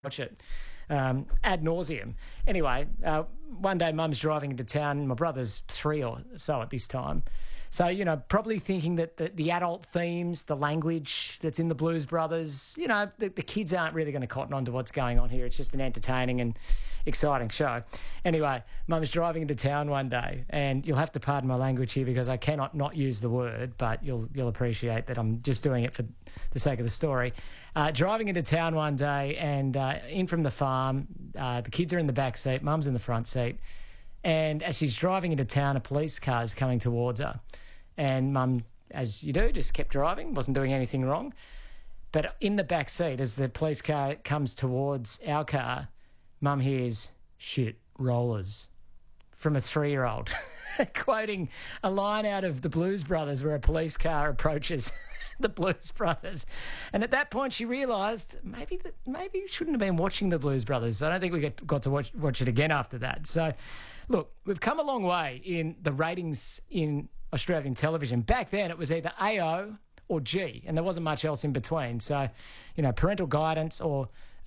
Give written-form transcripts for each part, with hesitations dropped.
watch it ad nauseum. Anyway, one day Mum's driving into town. My brother's 3 or so at this time. So, probably thinking that the adult themes, the language that's in the Blues Brothers, the kids aren't really going to cotton on to what's going on here. It's just an entertaining and exciting show. Anyway, Mum's driving into town one day, and you'll have to pardon my language here because I cannot not use the word, but you'll appreciate that I'm just doing it for the sake of the story. Driving into town one day, and in from the farm, the kids are in the back seat, Mum's in the front seat, and as she's driving into town, a police car is coming towards her. And Mum, as you do, just kept driving, wasn't doing anything wrong. But in the back seat, as the police car comes towards our car, Mum hears, "Shit, rollers," from a 3-year-old, quoting a line out of the Blues Brothers where a police car approaches the Blues Brothers. And at that point, she realised maybe we shouldn't have been watching the Blues Brothers. I don't think we got to watch it again after that. So, look, we've come a long way in the ratings in Australian television. Back then, it was either AO or G, and there wasn't much else in between. So, parental guidance or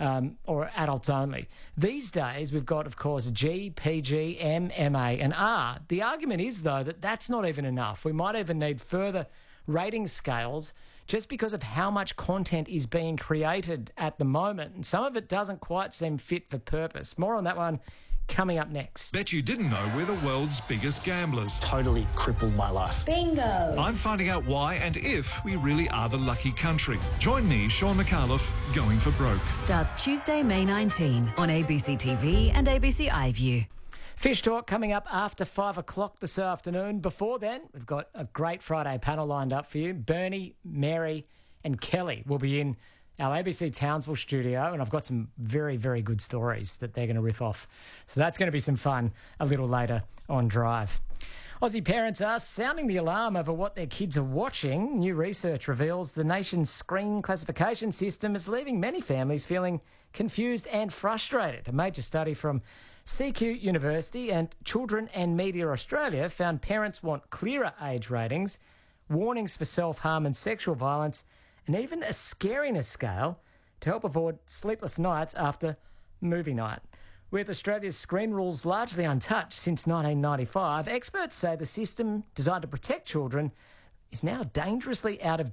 adults only. These days, we've got, of course, G, PG, M, MA, and R. The argument is, though, that that's not even enough. We might even need further rating scales just because of how much content is being created at the moment. And some of it doesn't quite seem fit for purpose. More on that one coming up next. Bet you didn't know we're the world's biggest gamblers. Totally crippled my life. Bingo! I'm finding out why and if we really are the lucky country. Join me, Sean McAuliffe, Going for Broke. Starts Tuesday, May 19 on ABC TV and ABC iView. Fish Talk coming up after 5 o'clock this afternoon. Before then, we've got a great Friday panel lined up for you. Bernie, Mary and Kelly will be in our ABC Townsville studio, and I've got some very, very good stories that they're going to riff off. So that's going to be some fun a little later on Drive. Aussie parents are sounding the alarm over what their kids are watching. New research reveals the nation's screen classification system is leaving many families feeling confused and frustrated. A major study from CQ University and Children and Media Australia found parents want clearer age ratings, warnings for self-harm and sexual violence, and even a scariness scale to help avoid sleepless nights after movie night. With Australia's screen rules largely untouched since 1995, experts say the system designed to protect children is now dangerously out of